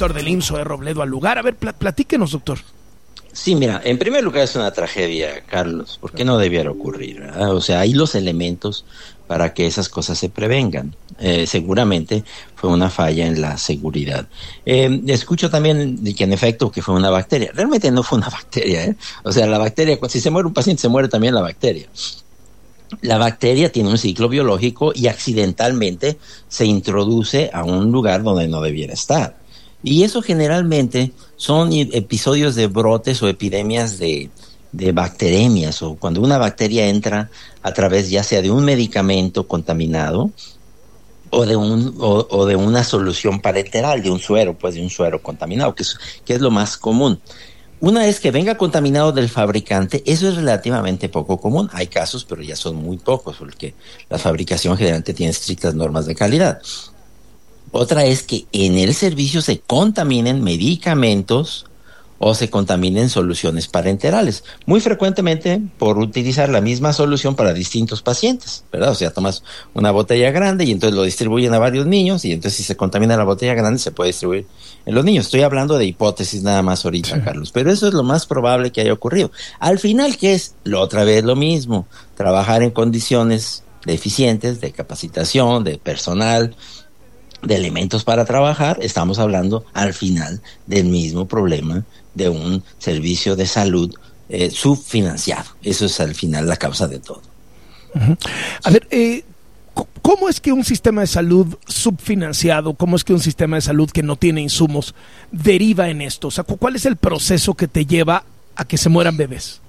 director del IMSS, Zoé Robledo, al lugar. A ver, platíquenos, doctor. Sí, mira, en primer lugar es una tragedia, Carlos, porque no debiera ocurrir, ¿verdad? O sea, hay los elementos para que esas cosas se prevengan. Seguramente fue una falla en la seguridad. Escucho también de que en efecto que fue una bacteria. Realmente no fue una bacteria, ¿eh? O sea, la bacteria, si se muere un paciente, se muere también la bacteria. La bacteria tiene un ciclo biológico y accidentalmente se introduce a un lugar donde no debiera estar. Y eso generalmente son episodios de brotes o epidemias de bacteremias, o cuando una bacteria entra a través ya sea de un medicamento contaminado o de una solución parenteral, de un suero contaminado, que es lo más común. Una vez que venga contaminado del fabricante, eso es relativamente poco común. Hay casos, pero ya son muy pocos, porque la fabricación generalmente tiene estrictas normas de calidad. Otra es que en el servicio se contaminen medicamentos o se contaminen soluciones parenterales. Muy frecuentemente por utilizar la misma solución para distintos pacientes, ¿verdad? O sea, tomas una botella grande y entonces lo distribuyen a varios niños, y entonces si se contamina la botella grande se puede distribuir en los niños. Estoy hablando de hipótesis nada más ahorita, sí, Carlos, pero eso es lo más probable que haya ocurrido. Al final, ¿qué es? Otra vez lo mismo, trabajar en condiciones deficientes de capacitación, de personal, de elementos para trabajar. Estamos hablando al final del mismo problema de un servicio de salud subfinanciado. Eso es al final la causa de todo. Uh-huh. A ver, ¿cómo es que un sistema de salud subfinanciado, cómo es que un sistema de salud que no tiene insumos deriva en esto? O sea, ¿cuál es el proceso que te lleva a que se mueran bebés?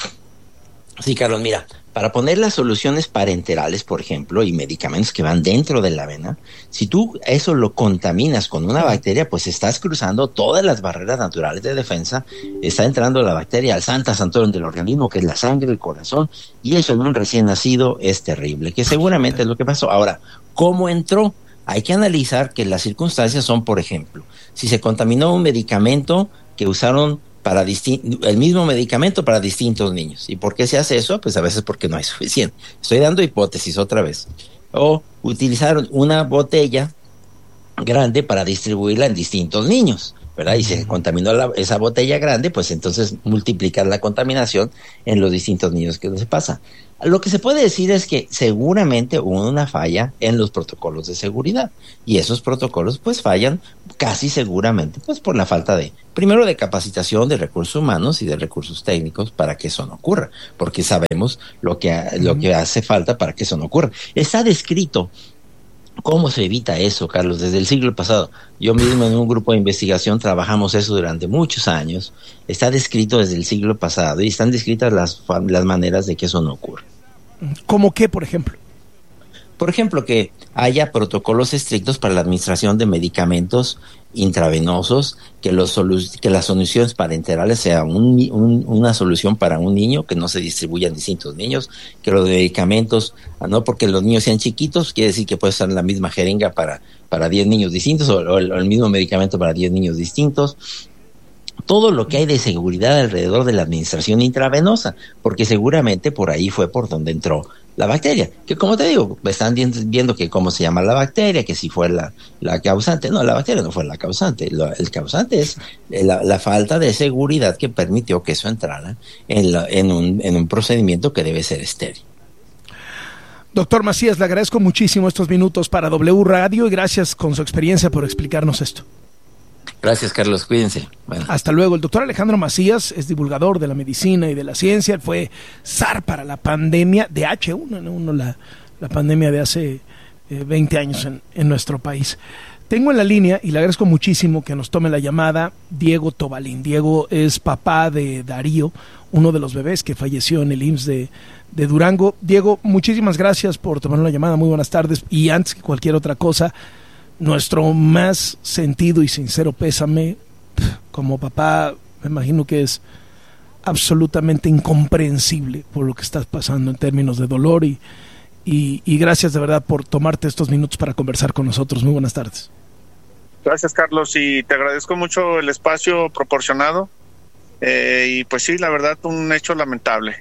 Sí, Carlos, mira, para poner las soluciones parenterales, por ejemplo, y medicamentos que van dentro de la vena, si tú eso lo contaminas con una bacteria, pues estás cruzando todas las barreras naturales de defensa, está entrando la bacteria al Santa Santorum del organismo, que es la sangre, el corazón, y eso en un recién nacido es terrible, que seguramente es lo que pasó. Ahora, ¿cómo entró? Hay que analizar que las circunstancias son, por ejemplo, si se contaminó un medicamento que usaron para el mismo medicamento para distintos niños. ¿Y por qué se hace eso? Pues a veces porque no hay suficiente. Estoy dando hipótesis otra vez. O utilizaron una botella grande para distribuirla en distintos niños, ¿verdad? Y se contaminó esa botella grande, pues entonces multiplicar la contaminación en los distintos niños que se pasa. Lo que se puede decir es que seguramente hubo una falla en los protocolos de seguridad, y esos protocolos pues fallan casi seguramente pues por la falta primero de capacitación de recursos humanos y de recursos técnicos para que eso no ocurra, porque sabemos lo que hace falta para que eso no ocurra. Está descrito ¿cómo se evita eso, Carlos? Desde el siglo pasado. Yo mismo en un grupo de investigación trabajamos eso durante muchos años. Está descrito desde el siglo pasado y están descritas las maneras de que eso no ocurra. ¿Cómo qué, por ejemplo? Por ejemplo, que haya protocolos estrictos para la administración de medicamentos intravenosos, que las soluciones parenterales sean una solución para un niño, que no se distribuyan distintos niños, que los medicamentos, no porque los niños sean chiquitos, quiere decir que puede ser la misma jeringa para 10 niños distintos, o el mismo medicamento para 10 niños distintos. Todo lo que hay de seguridad alrededor de la administración intravenosa, porque seguramente por ahí fue por donde entró la bacteria, que como te digo, están viendo que cómo se llama la bacteria, que si fue la causante. No, la bacteria no fue la causante, el causante es la falta de seguridad que permitió que eso entrara en un procedimiento que debe ser estéril. Doctor Macías, le agradezco muchísimo estos minutos para W Radio y gracias con su experiencia por explicarnos esto. Gracias, Carlos, cuídense. Bueno. Hasta luego. El doctor Alejandro Macías es divulgador de la medicina y de la ciencia. Él fue SAR para la pandemia de H1N1, la pandemia de hace 20 años en nuestro país. Tengo en la línea, y le agradezco muchísimo que nos tome la llamada, Diego Tobalín. Diego es papá de Darío, uno de los bebés que falleció en el IMSS de Durango. Diego, muchísimas gracias por tomar la llamada. Muy buenas tardes. Y antes que cualquier otra cosa, nuestro más sentido y sincero pésame. Como papá, me imagino que es absolutamente incomprensible por lo que estás pasando en términos de dolor y gracias de verdad por tomarte estos minutos para conversar con nosotros. Muy buenas tardes. Gracias, Carlos, y te agradezco mucho el espacio proporcionado y pues sí, la verdad, un hecho lamentable.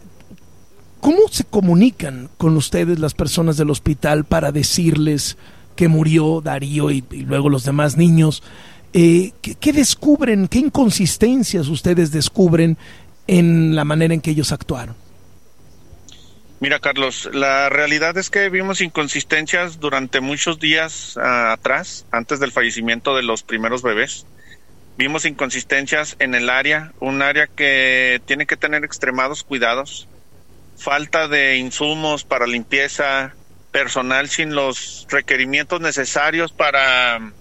¿ ¿Cómo se comunican con ustedes las personas del hospital para decirles que murió Darío y luego los demás niños. ¿Qué descubren, qué inconsistencias ustedes descubren en la manera en que ellos actuaron? Mira, Carlos, la realidad es que vimos inconsistencias durante muchos días atrás, antes del fallecimiento de los primeros bebés. Vimos inconsistencias en el área, un área que tiene que tener extremados cuidados, falta de insumos para limpieza, personal sin los requerimientos necesarios para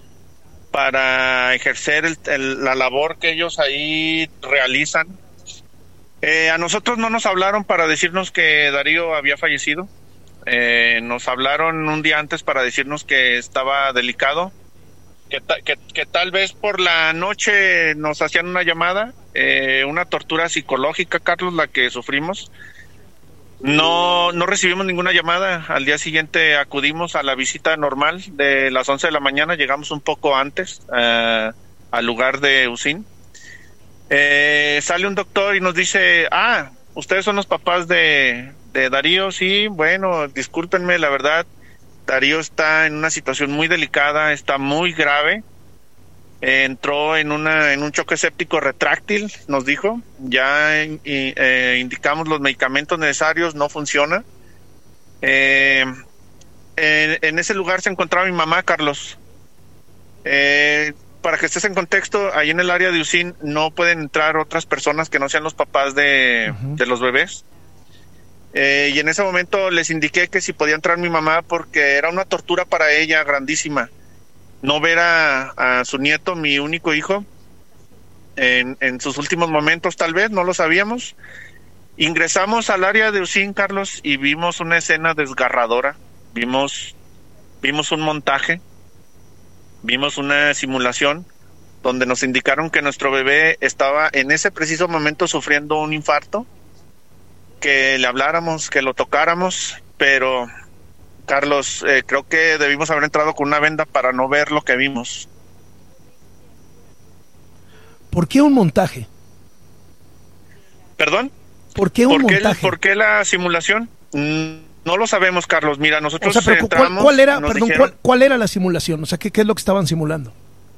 ejercer la labor que ellos ahí realizan. A nosotros no nos hablaron para decirnos que Darío había fallecido. Nos hablaron un día antes para decirnos que estaba delicado, que tal vez por la noche nos hacían una llamada, una tortura psicológica, Carlos, la que sufrimos. No recibimos ninguna llamada. Al día siguiente acudimos a la visita normal de las 11 de la mañana, llegamos un poco antes al lugar de Usín. Sale un doctor y nos dice, ustedes son los papás de Darío. Sí, bueno, discúlpenme, la verdad, Darío está en una situación muy delicada, está muy grave. Entró en un choque séptico retráctil, nos dijo. Ya indicamos los medicamentos necesarios, no funciona. En ese lugar se encontraba mi mamá, Carlos. Para que estés en contexto, ahí en el área de Usín no pueden entrar otras personas que no sean los papás de los bebés. Y en ese momento les indiqué que si podía entrar mi mamá, porque era una tortura para ella grandísima no ver a su nieto, mi único hijo, en sus últimos momentos, tal vez, no lo sabíamos. Ingresamos al área de Usín, Carlos, y vimos una escena desgarradora. Vimos un montaje, vimos una simulación donde nos indicaron que nuestro bebé estaba en ese preciso momento sufriendo un infarto, que le habláramos, que lo tocáramos, pero Carlos, creo que debimos haber entrado con una venda para no ver lo que vimos. ¿Por qué un montaje? ¿Perdón? ¿Por qué un montaje? ¿Por qué la simulación? No lo sabemos, Carlos. Mira, nosotros entramos... ¿Cuál era la simulación? O sea, ¿qué es lo que estaban simulando?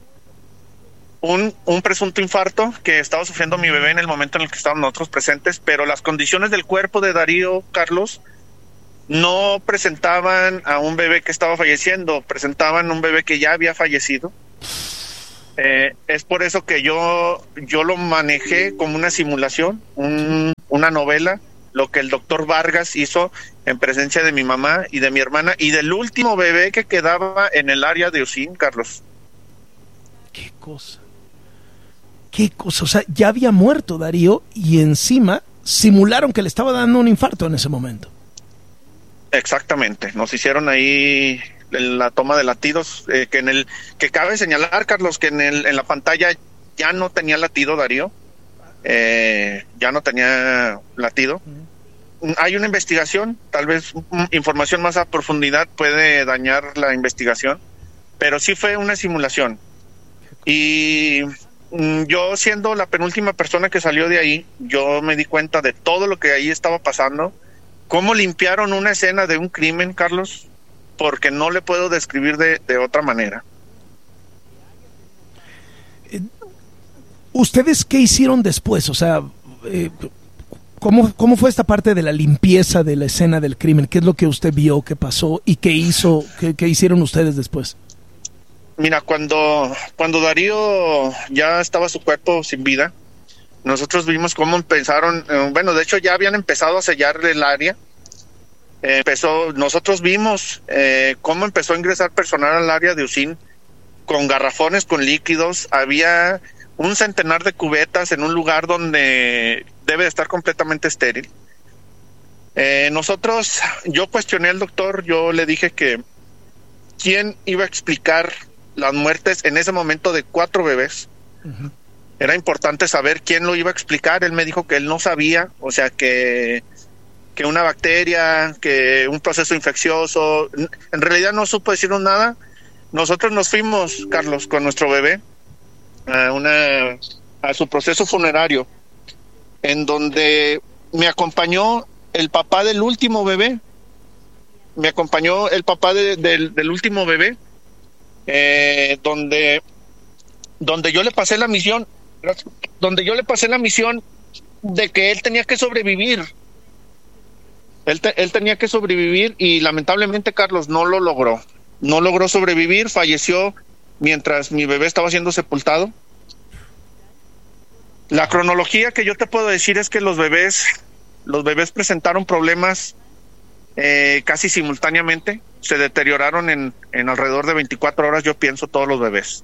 Un presunto infarto que estaba sufriendo mi bebé en el momento en el que estábamos nosotros presentes, pero las condiciones del cuerpo de Darío, Carlos, no presentaban a un bebé que estaba falleciendo, presentaban un bebé que ya había fallecido. Es por eso que yo lo manejé como una simulación, una novela, lo que el doctor Vargas hizo en presencia de mi mamá y de mi hermana y del último bebé que quedaba en el área de Usín, Carlos. ¿Qué cosa? O sea, ya había muerto Darío y encima simularon que le estaba dando un infarto en ese momento. Exactamente, nos hicieron ahí la toma de latidos, que cabe señalar, Carlos, que en la pantalla ya no tenía latido Darío, ya no tenía latido. Hay una investigación, tal vez información más a profundidad puede dañar la investigación, pero sí fue una simulación. Y yo, siendo la penúltima persona que salió de ahí, yo me di cuenta de todo lo que ahí estaba pasando. ¿Cómo limpiaron una escena de un crimen, Carlos? Porque no le puedo describir de otra manera. ¿Ustedes qué hicieron después? O sea, ¿cómo fue esta parte de la limpieza de la escena del crimen? ¿Qué es lo que usted vio, qué pasó y qué hicieron ustedes después? Mira, cuando Darío ya estaba su cuerpo sin vida, nosotros vimos cómo empezaron, de hecho ya habían empezado a sellar el área. Nosotros vimos cómo empezó a ingresar personal al área de Usín con garrafones con líquidos. Había un centenar de cubetas en un lugar donde debe de estar completamente estéril. Yo cuestioné al doctor, yo le dije que quién iba a explicar las muertes en ese momento de 4 bebés. Uh-huh. Era importante saber quién lo iba a explicar. Él me dijo que él no sabía, o sea, que una bacteria, que un proceso infeccioso. En realidad no supo decirnos nada. Nosotros nos fuimos, Carlos, con nuestro bebé a su proceso funerario, en donde me acompañó el papá del último bebé. me acompañó el papá del último bebé, donde yo le pasé la misión, de que él tenía que sobrevivir. Él tenía que sobrevivir y lamentablemente, Carlos, no lo logró. No logró sobrevivir, falleció mientras mi bebé estaba siendo sepultado. La cronología que yo te puedo decir es que los bebés presentaron problemas casi simultáneamente. Se deterioraron en alrededor de 24 horas, yo pienso, todos los bebés.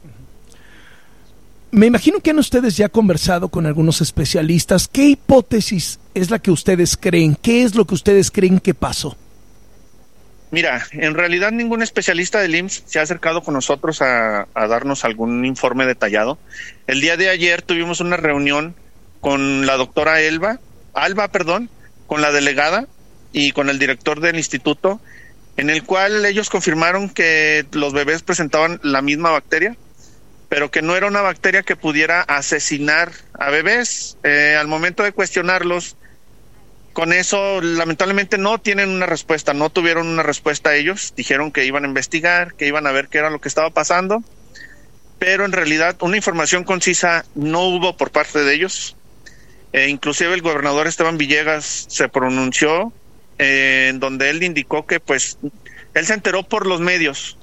Me imagino que han ustedes ya conversado con algunos especialistas. ¿Qué hipótesis es la que ustedes creen? ¿Qué es lo que ustedes creen que pasó? Mira, en realidad ningún especialista del IMSS se ha acercado con nosotros a darnos algún informe detallado. El día de ayer tuvimos una reunión con la doctora Alba, con la delegada y con el director del instituto, en el cual ellos confirmaron que los bebés presentaban la misma bacteria, pero que no era una bacteria que pudiera asesinar a bebés. Al momento de cuestionarlos, con eso lamentablemente no tienen una respuesta, no tuvieron una respuesta ellos. Dijeron que iban a investigar, que iban a ver qué era lo que estaba pasando, pero en realidad una información concisa no hubo por parte de ellos. Inclusive el gobernador Esteban Villegas se pronunció, en donde él indicó que pues él se enteró por los medios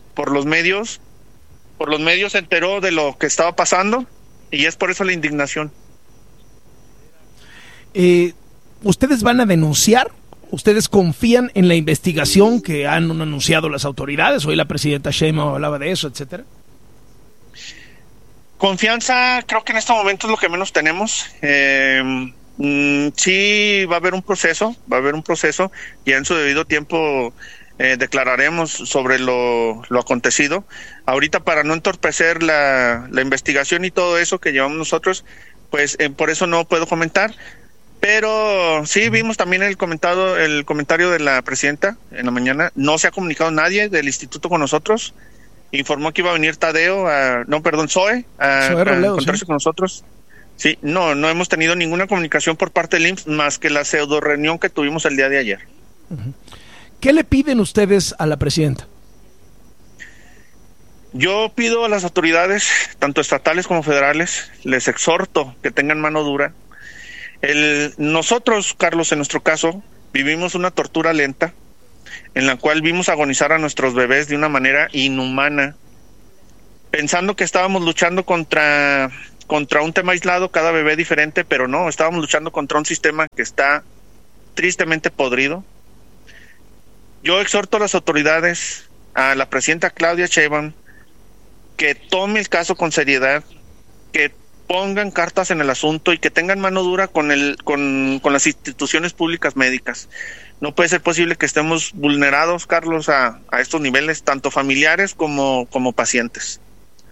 se enteró de lo que estaba pasando y es por eso la indignación. ¿Ustedes van a denunciar? ¿Ustedes confían en la investigación que han anunciado las autoridades? Hoy la presidenta Sheinbaum hablaba de eso, etcétera. Confianza, creo que en este momento es lo que menos tenemos. Sí, va a haber un proceso, y en su debido tiempo declararemos sobre lo acontecido. Ahorita, para no entorpecer la investigación y todo eso que llevamos nosotros, pues por eso no puedo comentar. Pero sí vimos también el comentario de la presidenta en la mañana. No se ha comunicado nadie del instituto con nosotros. Informó que iba a venir Zoe a encontrarse con nosotros. Sí, no hemos tenido ninguna comunicación por parte del IMSS más que la pseudo reunión que tuvimos el día de ayer. ¿Qué le piden ustedes a la presidenta? Yo pido a las autoridades, tanto estatales como federales, les exhorto que tengan mano dura. Nosotros, Carlos, en nuestro caso, vivimos una tortura lenta en la cual vimos agonizar a nuestros bebés de una manera inhumana, pensando que estábamos luchando contra un tema aislado, cada bebé diferente, pero no, estábamos luchando contra un sistema que está tristemente podrido. Yo exhorto a las autoridades, a la presidenta Claudia Sheinbaum, que tome el caso con seriedad, que pongan cartas en el asunto y que tengan mano dura con las instituciones públicas médicas. No puede ser posible que estemos vulnerados, Carlos, a estos niveles, tanto familiares como pacientes.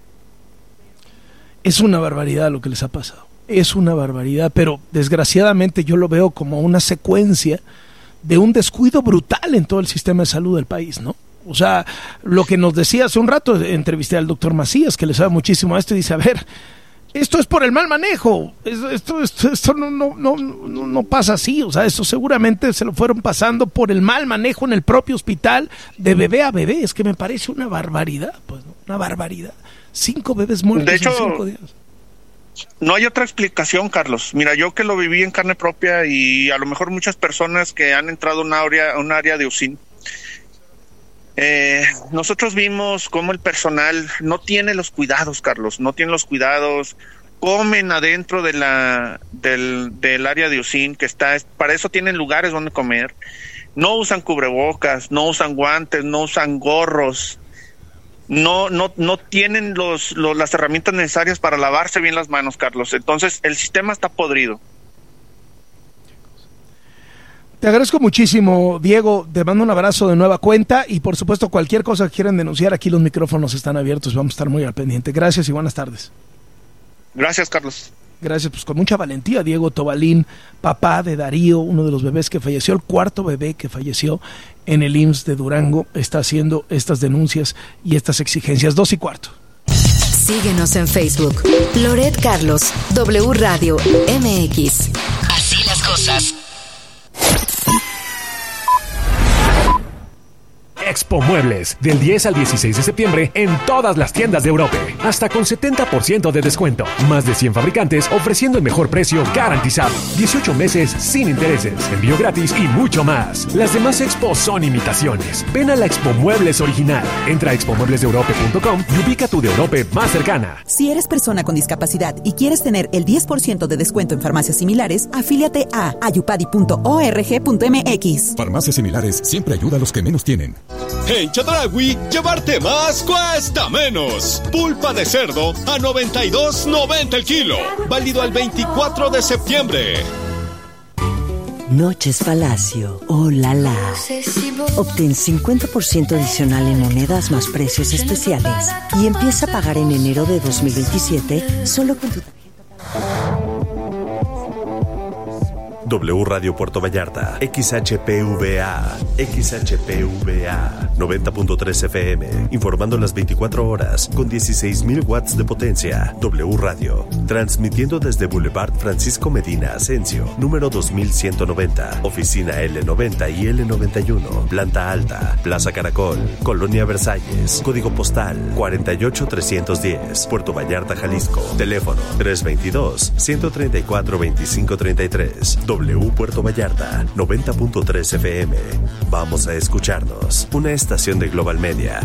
Es una barbaridad lo que les ha pasado. Es una barbaridad, pero desgraciadamente yo lo veo como una secuencia de un descuido brutal en todo el sistema de salud del país, ¿no? O sea, lo que nos decía hace un rato, entrevisté al doctor Macías, que le sabe muchísimo a esto, y dice, a ver, esto es por el mal manejo, esto no pasa así, o sea, esto seguramente se lo fueron pasando por el mal manejo en el propio hospital de bebé a bebé. Es que me parece una barbaridad, pues, ¿no? Una barbaridad. 5 bebés muertos de hecho, en 5 días. No hay otra explicación, Carlos. Mira, yo que lo viví en carne propia y a lo mejor muchas personas que han entrado a un área de UCIN, nosotros vimos cómo el personal no tiene los cuidados, Carlos, comen adentro del área de UCIN, que para eso tienen lugares donde comer, no usan cubrebocas, no usan guantes, no usan gorros, no tienen las herramientas necesarias para lavarse bien las manos, Carlos. Entonces el sistema está podrido. Te agradezco muchísimo, Diego. Te mando un abrazo de nueva cuenta y por supuesto cualquier cosa que quieran denunciar, aquí los micrófonos están abiertos, vamos a estar muy al pendiente. Gracias y buenas tardes. Gracias, Carlos. Gracias, pues con mucha valentía, Diego Tobalín, papá de Darío, uno de los bebés que falleció, el 4º bebé que falleció en el IMSS de Durango, está haciendo estas denuncias y estas exigencias. 2:15. Síguenos en Facebook, Loret Carlos, W Radio MX. Así las cosas. Expo Muebles, del 10 al 16 de septiembre en todas las tiendas de Europa. Hasta con 70% de descuento. Más de 100 fabricantes ofreciendo el mejor precio garantizado. 18 meses sin intereses, envío gratis y mucho más. Las demás expos son imitaciones. Ven a la Expo Muebles original. Entra a expomueblesdeeurope.com y ubica tu de Europe más cercana. Si eres persona con discapacidad y quieres tener el 10% de descuento en farmacias similares, afíliate a ayupadi.org.mx. Farmacias similares siempre ayuda a los que menos tienen. En Chedraui, llevarte más cuesta menos. Pulpa de cerdo a $92.90 el kilo. Válido al 24 de septiembre. Noches Palacio, oh la la. Obtén 50% adicional en monedas más precios especiales y empieza a pagar en enero de 2027 solo con tu tarjeta. W Radio Puerto Vallarta, XHPVA, 90.3 FM, informando las 24 horas con 16.000 watts de potencia. W Radio, transmitiendo desde Boulevard Francisco Medina Asensio, número 2190, oficina L90 y L91, planta alta, Plaza Caracol, Colonia Versalles, código postal 48310, Puerto Vallarta, Jalisco, teléfono 322-134-2533. W Puerto Vallarta, 90.3 FM. Vamos a escucharnos. Una estación de Global Media.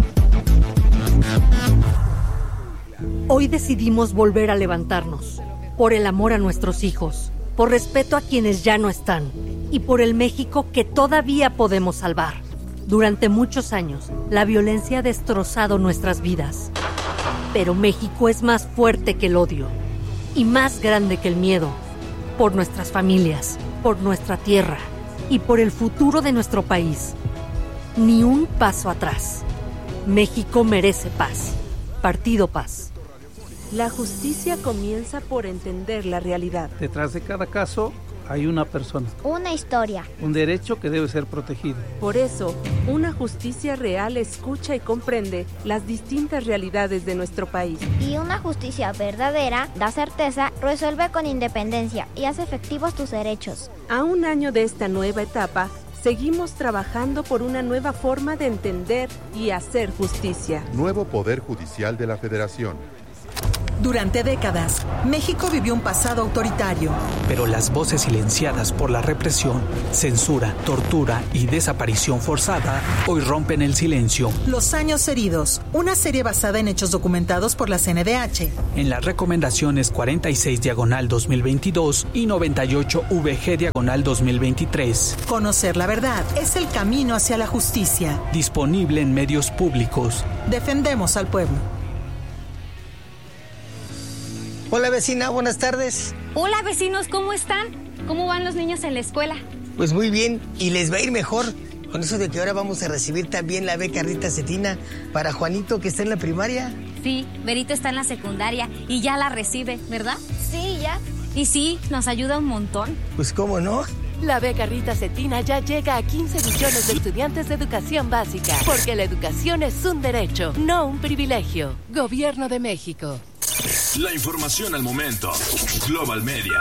Hoy decidimos volver a levantarnos. Por el amor a nuestros hijos, por respeto a quienes ya no están y por el México que todavía podemos salvar. Durante muchos años, la violencia ha destrozado nuestras vidas. Pero México es más fuerte que el odio y más grande que el miedo. Por nuestras familias, por nuestra tierra y por el futuro de nuestro país. Ni un paso atrás. México merece paz. Partido Paz. La justicia comienza por entender la realidad. Detrás de cada caso hay una persona. Una historia. Un derecho que debe ser protegido. Por eso, una justicia real escucha y comprende las distintas realidades de nuestro país. Y una justicia verdadera da certeza, resuelve con independencia y hace efectivos tus derechos. A un año de esta nueva etapa, seguimos trabajando por una nueva forma de entender y hacer justicia. Nuevo Poder Judicial de la Federación. Durante décadas, México vivió un pasado autoritario. Pero las voces silenciadas por la represión, censura, tortura y desaparición forzada hoy rompen el silencio. Los años heridos, una serie basada en hechos documentados por la CNDH. En las recomendaciones 46/2022 y 98/VG/2023. Conocer la verdad es el camino hacia la justicia. Disponible en medios públicos. Defendemos al pueblo. Hola vecina, buenas tardes. Hola vecinos, ¿cómo están? ¿Cómo van los niños en la escuela? Pues muy bien, y les va a ir mejor con eso de que ahora vamos a recibir también la beca Rita Cetina para Juanito que está en la primaria. Sí, Berito está en la secundaria y ya la recibe, ¿verdad? Sí, ya. Y sí, nos ayuda un montón. Pues cómo no. La beca Rita Cetina ya llega a 15 millones de estudiantes de educación básica, porque la educación es un derecho, no un privilegio. Gobierno de México. La información al momento. Global Media.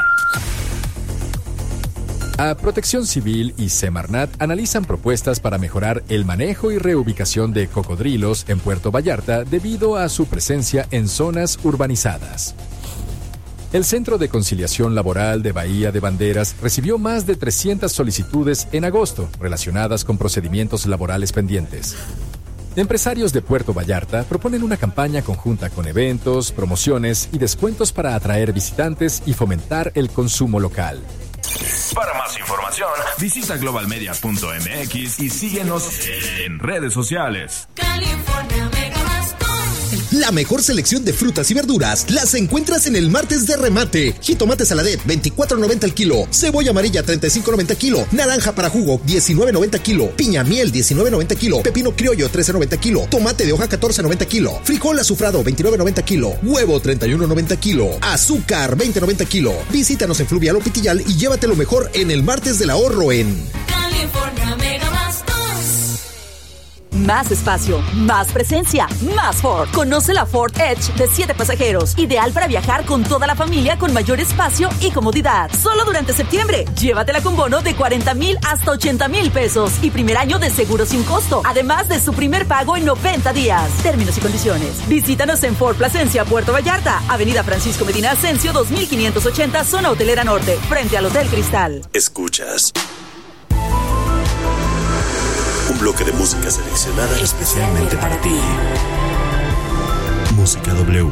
A Protección Civil y Semarnat analizan propuestas para mejorar el manejo y reubicación de cocodrilos en Puerto Vallarta debido a su presencia en zonas urbanizadas. El Centro de Conciliación Laboral de Bahía de Banderas recibió más de 300 solicitudes en agosto relacionadas con procedimientos laborales pendientes. Empresarios de Puerto Vallarta proponen una campaña conjunta con eventos, promociones y descuentos para atraer visitantes y fomentar el consumo local. Para más información, visita globalmedia.mx y síguenos en redes sociales. California Mega Bastón. La mejor selección de frutas y verduras las encuentras en el martes de remate. Jitomate saladet, $24.90 el kilo. Cebolla amarilla, $35.90 kilo. Naranja para jugo, $19.90 kilo. Piña miel, $19.90 kilo. Pepino criollo, $13.90 kilo. Tomate de hoja, $14.90 kilo. Frijol azufrado, $29.90 kilo. Huevo, $31.90 kilo. Azúcar, $20.90 kilo. Visítanos en Fluvial o Pitillal y llévate lo mejor en el martes del ahorro en California Mega Bastos. Más espacio, más presencia, más Ford. Conoce la Ford Edge de 7 pasajeros. Ideal para viajar con toda la familia con mayor espacio y comodidad. Solo durante septiembre. Llévatela con bono de 40,000 hasta 80,000 pesos. Y primer año de seguro sin costo. Además de su primer pago en 90 días. Términos y condiciones. Visítanos en Ford Plasencia, Puerto Vallarta. Avenida Francisco Medina Ascencio, 2580, zona hotelera norte. Frente al Hotel Cristal. Escuchas un bloque de música seleccionada especialmente para ti. Música W.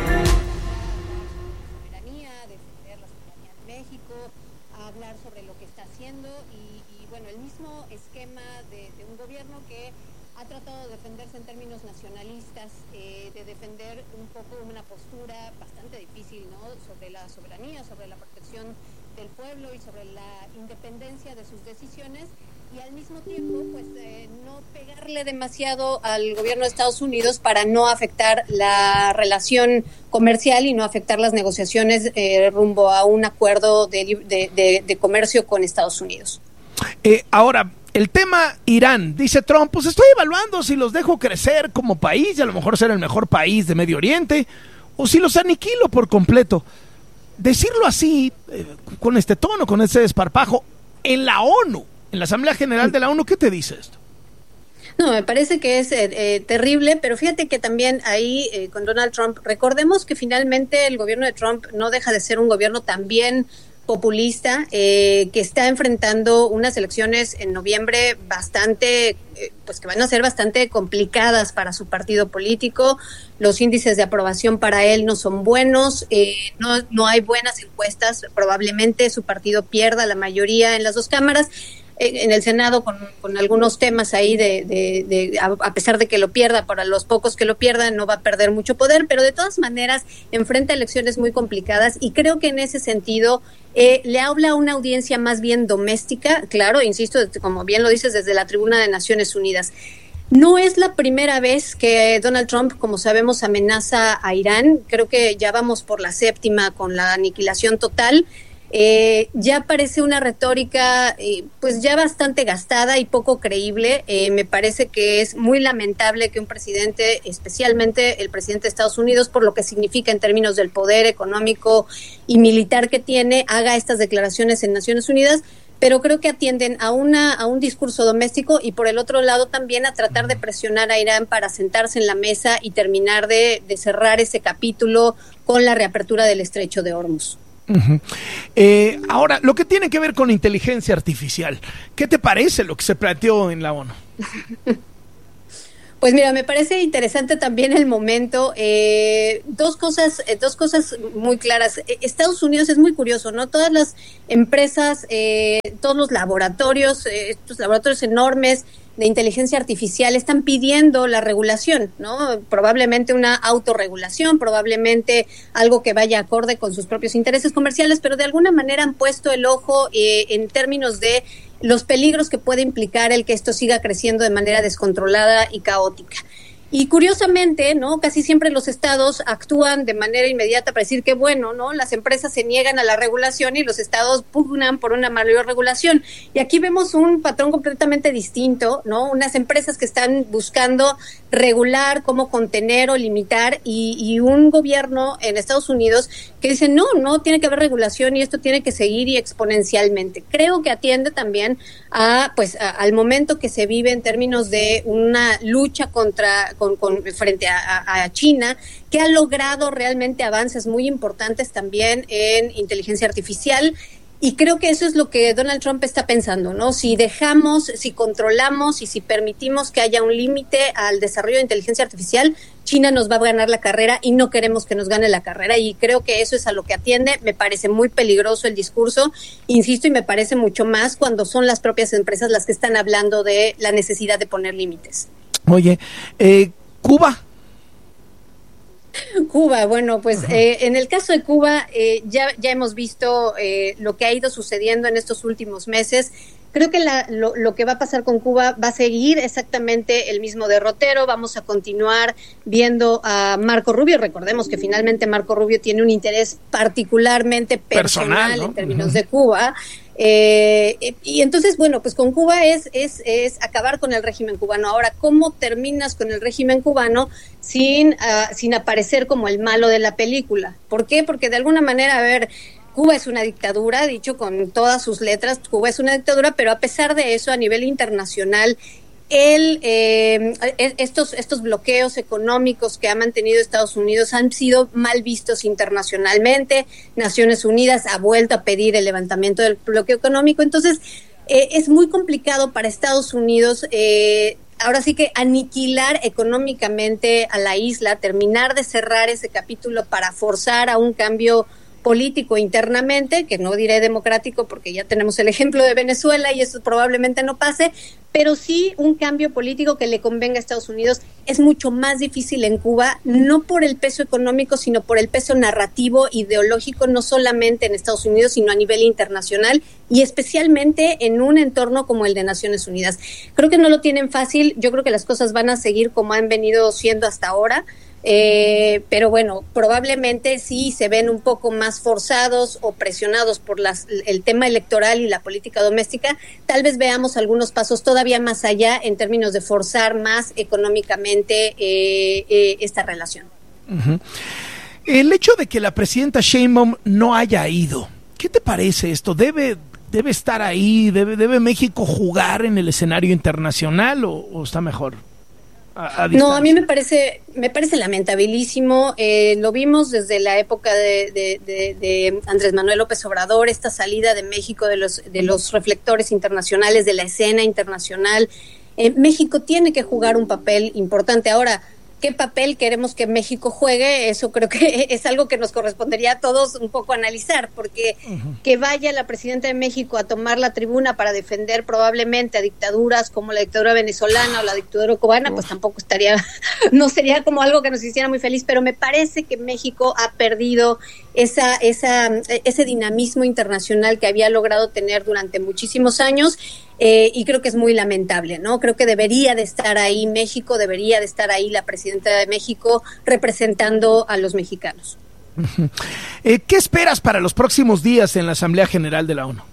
Hablar sobre lo que está haciendo y bueno, el mismo esquema de un gobierno que ha tratado de defenderse en términos nacionalistas, de defender un poco una postura bastante difícil, ¿no? Sobre la soberanía, sobre la protección del pueblo y sobre la independencia de sus decisiones, y al mismo tiempo pues no pegarle demasiado al gobierno de Estados Unidos para no afectar la relación comercial y no afectar las negociaciones rumbo a un acuerdo de comercio con Estados Unidos. Ahora, el tema Irán, dice Trump, pues estoy evaluando si los dejo crecer como país, y a lo mejor ser el mejor país de Medio Oriente, o si los aniquilo por completo. Decirlo así, con este tono, con este desparpajo, en la ONU, en la Asamblea General de la ONU, ¿qué te dice esto? No, me parece que es terrible, pero fíjate que también ahí con Donald Trump, recordemos que finalmente el gobierno de Trump no deja de ser un gobierno también populista, que está enfrentando unas elecciones en noviembre bastante, pues que van a ser bastante complicadas para su partido político. Los índices de aprobación para él no son buenos, no hay buenas encuestas, probablemente su partido pierda la mayoría en las dos cámaras. En el Senado con algunos temas ahí a pesar de que lo pierda, para los pocos que lo pierdan no va a perder mucho poder, pero de todas maneras enfrenta elecciones muy complicadas, y creo que en ese sentido le habla a una audiencia más bien doméstica, claro, insisto, como bien lo dices, desde la tribuna de Naciones Unidas. No es la primera vez que Donald Trump, como sabemos, amenaza a Irán. Creo que ya vamos por la 7ª con la aniquilación total. Ya parece una retórica pues ya bastante gastada y poco creíble. Me parece que es muy lamentable que un presidente, especialmente el presidente de Estados Unidos, por lo que significa en términos del poder económico y militar que tiene, haga estas declaraciones en Naciones Unidas, pero creo que atienden a un discurso doméstico, y por el otro lado también a tratar de presionar a Irán para sentarse en la mesa y terminar de cerrar ese capítulo con la reapertura del estrecho de Hormuz. Uh-huh. Ahora, lo que tiene que ver con inteligencia artificial, ¿qué te parece lo que se planteó en la ONU? Pues mira, me parece interesante también el momento. Dos cosas muy claras. Estados Unidos es muy curioso, ¿no? Todas las empresas, todos los laboratorios, estos laboratorios enormes de inteligencia artificial están pidiendo la regulación, ¿no? Probablemente una autorregulación, probablemente algo que vaya acorde con sus propios intereses comerciales, pero de alguna manera han puesto el ojo en términos de los peligros que puede implicar el que esto siga creciendo de manera descontrolada y caótica. Y curiosamente, ¿no? Casi siempre los estados actúan de manera inmediata para decir que bueno, ¿no? Las empresas se niegan a la regulación y los estados pugnan por una mayor regulación. Y aquí vemos un patrón completamente distinto, ¿no? Unas empresas que están buscando regular, cómo contener o limitar, y un gobierno en Estados Unidos que dice no tiene que haber regulación y esto tiene que seguir y exponencialmente. Creo que atiende también al momento que se vive en términos de una lucha frente a China, que ha logrado realmente avances muy importantes también en inteligencia artificial. Y creo que eso es lo que Donald Trump está pensando, ¿no? Si dejamos, si controlamos y si permitimos que haya un límite al desarrollo de inteligencia artificial, China nos va a ganar la carrera y no queremos que nos gane la carrera. Y creo que eso es a lo que atiende. Me parece muy peligroso el discurso, insisto, y me parece mucho más cuando son las propias empresas las que están hablando de la necesidad de poner límites. Oye, Cuba. Cuba, bueno, pues en el caso de Cuba ya hemos visto lo que ha ido sucediendo en estos últimos meses. Creo que lo que va a pasar con Cuba va a seguir exactamente el mismo derrotero. Vamos a continuar viendo a Marco Rubio. Recordemos que finalmente Marco Rubio tiene un interés particularmente personal, ¿no? En términos de Cuba. Y entonces, bueno, pues con Cuba es acabar con el régimen cubano. Ahora, ¿cómo terminas con el régimen cubano sin aparecer como el malo de la película? ¿Por qué? Porque de alguna manera, a ver, Cuba es una dictadura, dicho con todas sus letras, Cuba es una dictadura, pero a pesar de eso, a nivel internacional, estos bloqueos económicos que ha mantenido Estados Unidos han sido mal vistos internacionalmente. Naciones Unidas ha vuelto a pedir el levantamiento del bloqueo económico. Entonces, es muy complicado para Estados Unidos ahora sí que aniquilar económicamente a la isla, terminar de cerrar ese capítulo para forzar a un cambio político internamente, que no diré democrático porque ya tenemos el ejemplo de Venezuela y eso probablemente no pase, pero sí un cambio político que le convenga a Estados Unidos. Es mucho más difícil en Cuba, no por el peso económico, sino por el peso narrativo, ideológico, no solamente en Estados Unidos, sino a nivel internacional y especialmente en un entorno como el de Naciones Unidas. Creo que no lo tienen fácil, yo creo que las cosas van a seguir como han venido siendo hasta ahora. Pero bueno, probablemente sí se ven un poco más forzados o presionados por el tema electoral y la política doméstica. Tal vez veamos algunos pasos todavía más allá en términos de forzar más económicamente esta relación. Uh-huh. El hecho de que la presidenta Sheinbaum no haya ido, ¿qué te parece esto? ¿Debe estar ahí? ¿Debe México jugar en el escenario internacional o está mejor? No, a mí me parece lamentabilísimo. Lo vimos desde la época de Andrés Manuel López Obrador, esta salida de México de los reflectores internacionales, de la escena internacional. México tiene que jugar un papel importante. Ahora, ¿qué papel queremos que México juegue? Eso creo que es algo que nos correspondería a todos un poco analizar, porque que vaya la presidenta de México a tomar la tribuna para defender probablemente a dictaduras como la dictadura venezolana o la dictadura cubana, pues tampoco no sería como algo que nos hiciera muy feliz, pero me parece que México ha perdido ese dinamismo internacional que había logrado tener durante muchísimos años. Y creo que es muy lamentable, ¿no? Creo que debería de estar ahí México, debería de estar ahí la presidenta de México representando a los mexicanos. ¿Qué esperas para los próximos días en la Asamblea General de la ONU?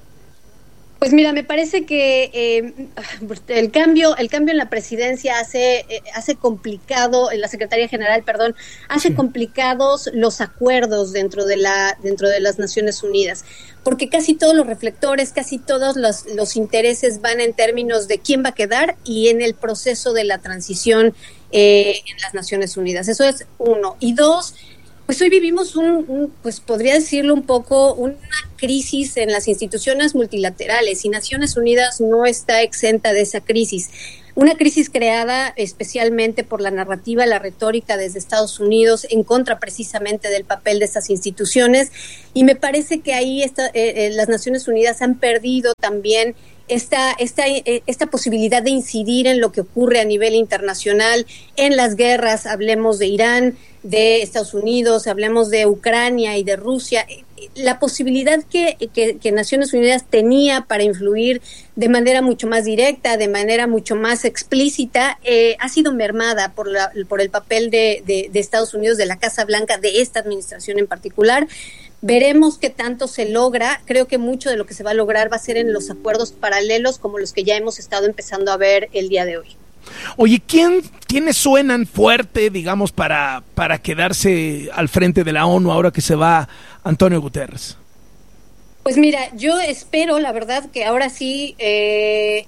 Pues mira, me parece que el cambio en la presidencia hace complicado, en la Secretaría General, perdón, hace complicados los acuerdos dentro de las Naciones Unidas, porque casi todos los reflectores, casi todos los intereses van en términos de quién va a quedar y en el proceso de la transición en las Naciones Unidas. Eso es uno. Y dos, pues hoy vivimos pues podría decirlo un poco, una crisis en las instituciones multilaterales y Naciones Unidas no está exenta de esa crisis. Una crisis creada especialmente por la narrativa, la retórica desde Estados Unidos en contra precisamente del papel de estas instituciones, y me parece que ahí las Naciones Unidas han perdido también esta posibilidad de incidir en lo que ocurre a nivel internacional, en las guerras, hablemos de Irán, de Estados Unidos, hablemos de Ucrania y de Rusia. La posibilidad que Naciones Unidas tenía para influir de manera mucho más directa, de manera mucho más explícita, ha sido mermada por el papel de Estados Unidos, de la Casa Blanca, de esta administración en particular. Veremos qué tanto se logra. Creo que mucho de lo que se va a lograr va a ser en los acuerdos paralelos como los que ya hemos estado empezando a ver el día de hoy. Oye, ¿quiénes suenan fuerte, digamos, para quedarse al frente de la ONU ahora que se va Antonio Guterres? Pues mira, yo espero, la verdad, que ahora sí que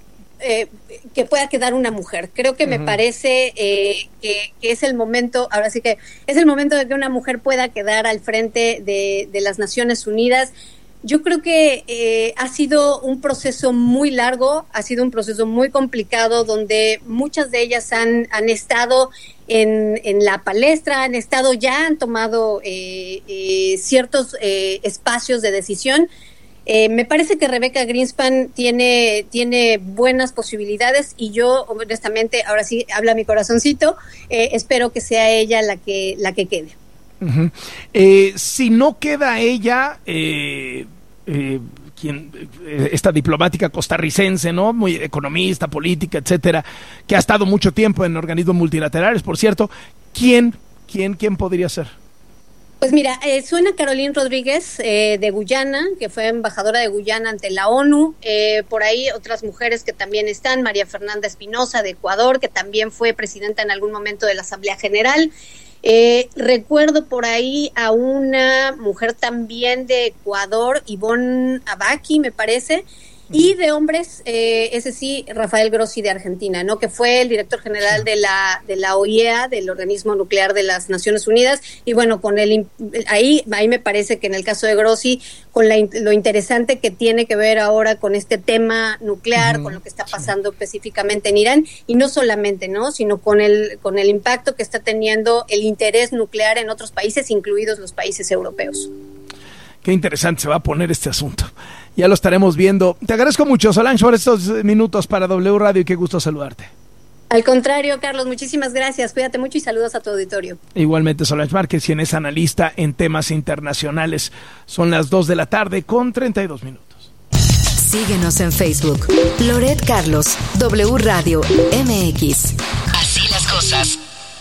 pueda quedar una mujer. Creo que me parece que es el momento, ahora sí que es el momento de que una mujer pueda quedar al frente de las Naciones Unidas. Yo creo que ha sido un proceso muy largo, ha sido un proceso muy complicado, donde muchas de ellas han estado en la palestra, han tomado ciertos espacios de decisión. Me parece que Rebecca Greenspan tiene buenas posibilidades y yo, honestamente, ahora sí habla mi corazoncito, espero que sea ella la que quede. Uh-huh. Si no queda ella, esta diplomática costarricense, ¿no? Muy economista, política, etcétera, que ha estado mucho tiempo en organismos multilaterales, por cierto, ¿quién podría ser? Pues mira, suena Caroline Rodríguez de Guyana, que fue embajadora de Guyana ante la ONU. Por ahí otras mujeres que también están, María Fernanda Espinosa de Ecuador, que también fue presidenta en algún momento de la Asamblea General. Recuerdo por ahí a una mujer también de Ecuador, Ivonne Abaki, me parece. Y de hombres, ese sí, Rafael Grossi de Argentina, ¿no? Que fue el director general de la OIEA, del Organismo Nuclear de las Naciones Unidas. Y bueno, con ahí me parece que en el caso de Grossi, con lo interesante que tiene que ver ahora con este tema nuclear, con lo que está pasando específicamente en Irán, y no solamente, ¿no? Sino con el impacto que está teniendo el interés nuclear en otros países, incluidos los países europeos. Qué interesante se va a poner este asunto. Ya lo estaremos viendo. Te agradezco mucho, Solange, por estos minutos para W Radio y qué gusto saludarte. Al contrario, Carlos, muchísimas gracias. Cuídate mucho y saludos a tu auditorio. Igualmente, Solange Márquez, quien es analista en temas internacionales. Son las 2:00 con 32 minutos. Síguenos en Facebook. Loret Carlos, W Radio MX. Así las cosas.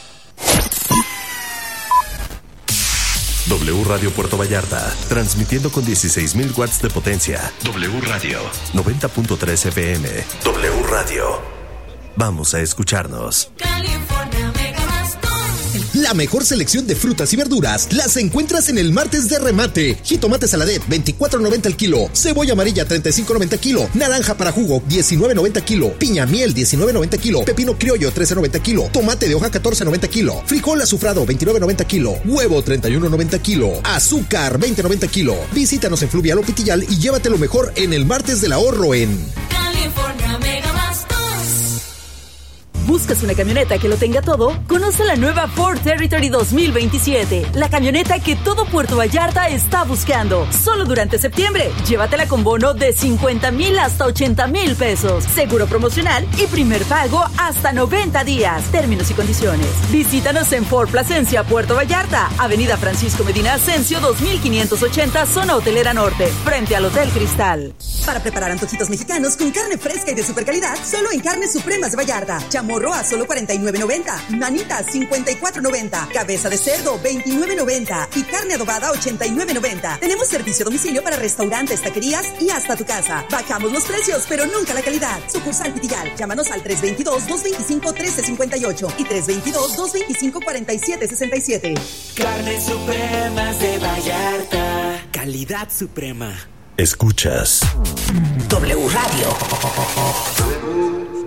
W Radio Puerto Vallarta, transmitiendo con 16,000 watts de potencia. W Radio, 90.3 FM. W Radio. Vamos a escucharnos. California La mejor selección de frutas y verduras las encuentras en el martes de remate. Jitomate saladet, 24.90 el kilo. Cebolla amarilla, 35.90 kilo. Naranja para jugo, 19.90 kilo. Piña miel, 19.90 kilo. Pepino criollo, 13.90 kilo. Tomate de hoja, 14.90 kilo. Frijol azufrado, 29.90 kilo. Huevo, 31.90 kilo. Azúcar, 20.90 kilo. Visítanos en Fluvial o Pitillal y llévate lo mejor en el martes del ahorro en California Mega Bastos. ¿Buscas una camioneta que lo tenga todo? Conoce la nueva Ford Territory 2027, la camioneta que todo Puerto Vallarta está buscando. Solo durante septiembre, llévatela con bono de 50,000 hasta 80,000 pesos, seguro promocional y primer pago hasta 90 días. Términos y condiciones. Visítanos en Ford Plasencia, Puerto Vallarta, Avenida Francisco Medina Ascencio 2580, zona hotelera norte, frente al Hotel Cristal. Para preparar antojitos mexicanos con carne fresca y de super calidad, solo en Carnes Supremas de Vallarta. Chamorro a solo $49.90, manitas $54.90, cabeza de cerdo $29.90 y carne adobada $89.90. Tenemos servicio a domicilio para restaurantes, taquerías y hasta tu casa. Bajamos los precios, pero nunca la calidad. Sucursal Pitillal. Llámanos al 322-225-1358 y 322-225-4767. Carnes Supremas de Vallarta. Calidad suprema. Escuchas W Radio.